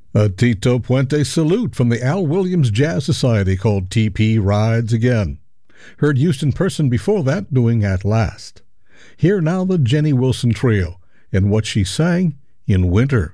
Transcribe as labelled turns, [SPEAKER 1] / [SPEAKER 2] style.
[SPEAKER 1] A Tito Puente salute from the Al Williams Jazz Society called TP Rides Again. Heard Houston Person before that doing At Last. Here now the Jenny Wilson Trio and what she sang in Winter.